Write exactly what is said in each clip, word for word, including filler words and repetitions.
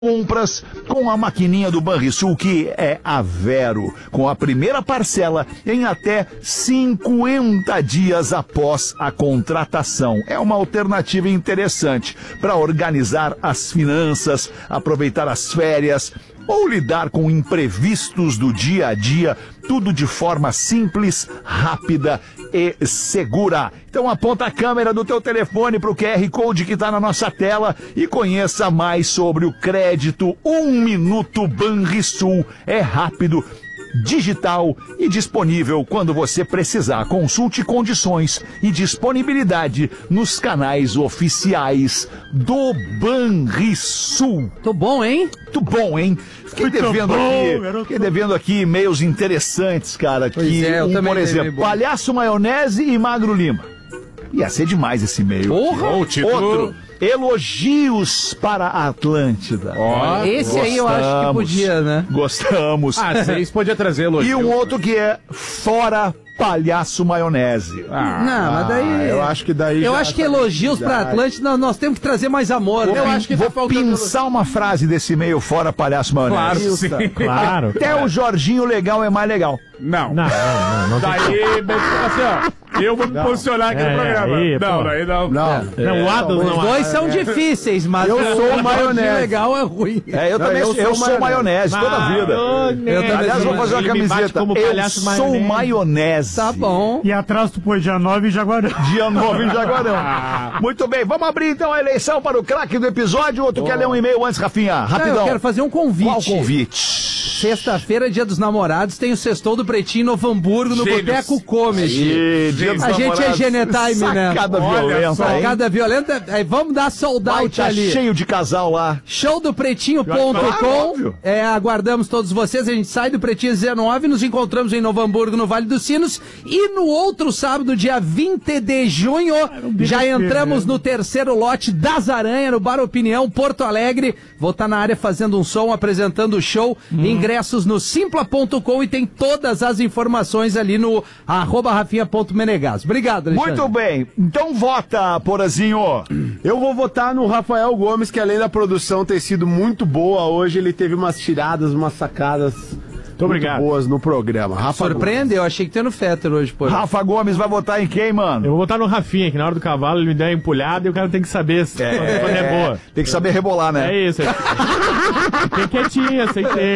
Compras com a maquininha do Banrisul, que é a Vero, com a primeira parcela em até cinquenta dias após a contratação. É uma alternativa interessante para organizar as finanças, aproveitar as férias ou lidar com imprevistos do dia a dia, tudo de forma simples, rápida e segura. Então aponta a câmera do teu telefone para o Q R Code que está na nossa tela e conheça mais sobre o crédito Um Minuto Banrisul. É rápido, digital e disponível quando você precisar. Consulte condições e disponibilidade nos canais oficiais do Banrisul. Tô bom, hein? Muito bom, hein? Fiquei devendo aqui, fiquei devendo aqui e-mails interessantes, cara. Que, é, eu um, também por exemplo, Palhaço Maionese e Magro Lima. Ia ser demais esse e-mail. Porra! Oh, outro, elogios para a Atlântida. Oh, esse aí eu acho que podia, né? Gostamos. Ah, vocês podiam trazer elogios. E um outro que é fora Palhaço Maionese. Ah, não, mas daí... Eu acho que daí... Eu acho que elogios pra Atlântida, nós, nós temos que trazer mais amor. Vou, Eu pin, acho que vou tá pensar uma frase desse e-mail fora Palhaço Maionese. Claro, sim. Claro. Até claro. o Jorginho Legal é mais legal. Não. Não, não, não. não Daí, bem, assim, ó, eu vou me Não. posicionar aqui É, no programa. aí, não, pô. daí não. Não. Não, o Adams Os não dois são difíceis, mas Eu o sou Jorginho maionese. legal é ruim. É, eu Não, também eu eu sou sou, maionese, toda a vida. Eu também Aliás, sou vou fazer uma Ele me bate camiseta. como Eu palhaço sou maionese. maionese. Tá bom. E atrás tu põe dia nove em Jaguarão. Dia nove em Jaguarão. Muito bem, vamos abrir então a eleição para o craque do episódio. Ou tu quer ler um e-mail antes, Rafinha? Não, Rapidão. eu quero fazer um convite. Qual convite? Sexta-feira, dia dos namorados, tem o Sextou do Pretinho em Novo Hamburgo, no Gênios. Boteco Comedy. E, dia dos A gente é namorados, Genetime, né? Sacada Olha violenta, só. hein? Cada violenta. Aí vamos dar sold Vai out tá ali. cheio de casal lá. show do pretinho ponto Claro, com. óbvio. É, aguardamos todos vocês. A gente sai do Pretinho dezenove, nos encontramos em Novo Hamburgo, no Vale dos Sinos. E no outro sábado, dia vinte de junho, já entramos no terceiro lote das Aranha, no Bar Opinião, Porto Alegre. Vou estar na área fazendo um som, apresentando o show. Ingressos no simpla ponto com e tem todas as informações ali no arroba rafinha.menegas. Obrigado, Alexandre. Muito bem. Então vota, Porazinho. Eu vou votar no Rafael Gomes, que além da produção ter sido muito boa, hoje ele teve umas tiradas, umas sacadas muito, obrigado. boas no programa. Rafa Surpreende? Eu achei que tem no Fetter hoje, pô. Rafa Gomes vai votar em quem, mano? Eu vou botar no Rafinha, que na hora do cavalo ele me deu uma empulhada e o cara tem que saber se quando é boa. Tem que saber rebolar, né? É isso. Fiquei quietinho, aceitei.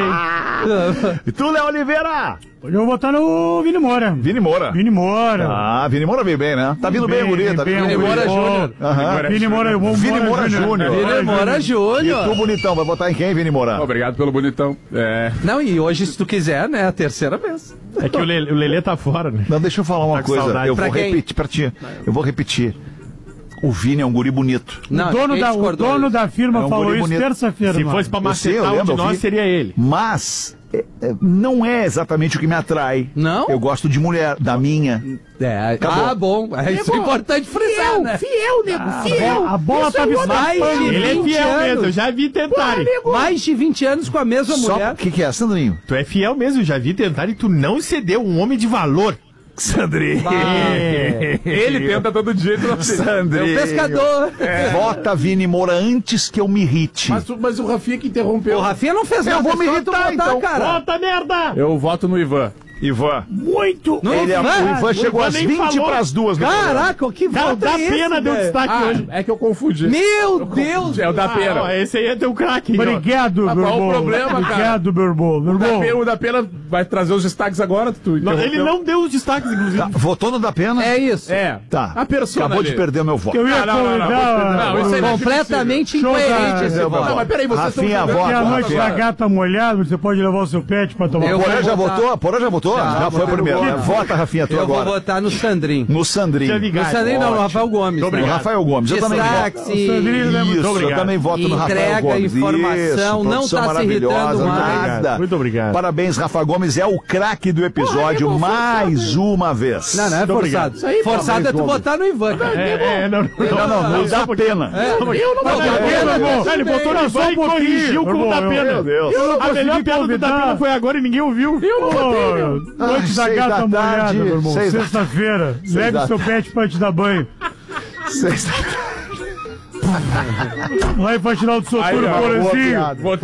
E tu, Léo Oliveira? Eu vou botar no Vini Moura. Vini Moura. Vini Moura. Ah, Vini Moura veio bem, né? Tá vindo bem, o guri, tá bem, vindo bem, bem. Vini Moura Júnior. Aham. Vini Moura, eu vou Vini Moura Júnior. Vini Moura E Júnior. tu, bonitão, vai votar em quem, Vini Moura? Obrigado pelo bonitão. É. Não, e hoje, se tu quiser, né, a terceira vez. É que o Lelê, o Lelê tá fora, né? Não, deixa eu falar uma Tá com coisa. saudade. Eu Pra vou quem? repetir pra ti. Eu vou repetir. O Vini é um guri bonito. Não, o dono, quem da, o discordou dono disso? da firma É um falou guri isso bonito. terça-feira. Se mano. fosse pra Eu sei, eu macetar um lembro, de eu nós, vi. seria ele. Mas é, é, não é exatamente o que me atrai. Não? Eu gosto de mulher, da minha. É, Acabou. ah, bom. É isso é importante frisar, né? Fiel, nego, fiel. A bola tá Mais escapando. de Ele é vinte fiel anos. mesmo, eu já vi tentarem. Mais de vinte anos com a mesma Só mulher. o que, que é, Sandrinho? Tu é fiel mesmo, eu já vi tentar e tu não cedeu, um homem de valor. Sandrinho. Ele tenta todo dia. tu não sei. Sandrinho. É o pescador. Vota Vini Moura antes que eu me irrite. Mas, tu- mas o Rafinha que interrompeu. O Rafinha não fez Eu nada. vou me é só tu irritar, votar, então. cara. Bota merda! Eu voto no Ivan. Ivan. Muito. Não, Ele, Ivan, o Ivan chegou Ivan às nem vinte falou. para as duas. no programa. Caraca, que Cara, volta dá é esse, pena deu velho? destaque Ah, hoje. é que eu confundi. Meu Deus. É o da pena. Ah, esse aí é teu craque. hein, ó. Obrigado, Ah, meu qual o irmão. problema, cara? Obrigado, meu irmão. Meu O da, irmão. pena, o da pena vai trazer os destaques agora. Tu Não, interrompeu. ele não deu os destaques, inclusive. Tá, votou no da pena? É isso. É. Tá. A persona Acabou de ali. perder o meu voto. Eu ia Não, não, não, não, convidar... não, isso aí não é Completamente Show da- incoerente esse Não, voto. Não, mas peraí, vocês Rafinha, estão... vota. E a noite Rafinha. da gata molhada, você pode levar o seu pet pra tomar Eu banho. Porã vou já votar. votou? Porã já votou? Já, Já, foi o vou primeiro. votar. né? Vota, Rafinha, tu Eu vou agora. votar no Sandrinho. No Sandrinho. Já No vigado. Sandrinho não, no Ótimo. Rafael Gomes. Muito né? O Rafael Gomes, eu também voto. Destaque, O Sandrinho, né? Muito Isso, eu obrigado. também voto no Rafael Entrega, Gomes. informação, Isso, não produção tá se irritando maravilhosa, mais. nada. Muito obrigado. Parabéns, Rafa Gomes, é o craque do episódio mais uma vez. Não, não é Muito forçado. obrigado. Forçado é tu votar no Ivan, cara. É, é, não, não, Não, não, não dá pena. Eu não vou Não, irmão. Ele botou na Só só um e pouquinho. corrigiu com o da Irmão, pena. Meu Deus. Eu não A melhor consegui piada do da convidar. pena foi agora e ninguém ouviu. Eu não Ô, Noite Ai, da seis gata da molhada, tarde, meu irmão. seis da- Sexta-feira. Leve da o seu pet pra te dar banho. Sexta- Lá em Faxinal do Aí, Soturno, ó, por boa assim. piada. Vou